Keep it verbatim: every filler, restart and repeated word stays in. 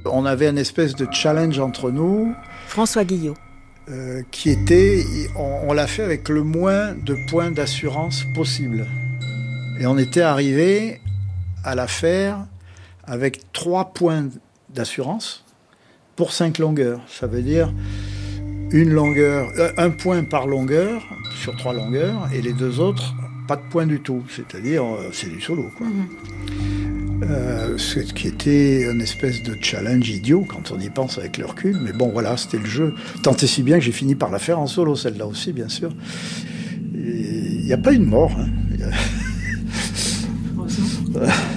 On avait une espèce de challenge entre nous. François Guillot. Euh, qui était, on, on l'a fait avec le moins de points d'assurance possible. Et on était arrivé à la faire avec trois points d'assurance pour cinq longueurs. Ça veut dire une longueur, un point par longueur sur trois longueurs, et les deux autres, pas de point du tout. C'est-à-dire, c'est du solo, quoi. Mmh. Euh, ce qui était une espèce de challenge idiot quand on y pense avec le recul. Mais bon, voilà, c'était le jeu. Tant et si bien que j'ai fini par la faire en solo, celle-là aussi, bien sûr. Il n'y a pas eu de mort, hein.